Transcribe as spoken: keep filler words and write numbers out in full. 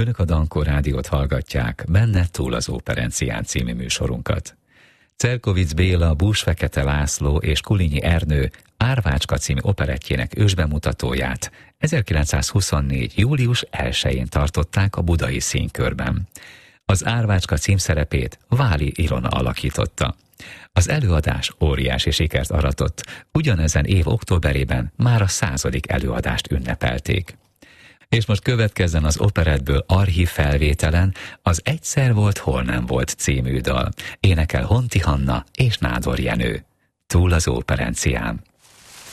Önök a Dankó Rádiót hallgatják, benne Túl az Óperencián című műsorunkat. Celkovicz Béla, Bús Fekete László és Kulinyi Ernő Árvácska című operettjének ősbemutatóját ezerkilencszázhuszonnégy. július elsején tartották a Budai Színkörben. Az Árvácska címszerepét Váli Ilona alakította. Az előadás óriási sikert aratott, ugyanezen év októberében már a századik előadást ünnepelték. És most következzen az operettből archív felvételen az Egyszer volt, hol nem volt című dal. Énekel Honti Hanna és Nádor Jenő. Túl az Óperencián.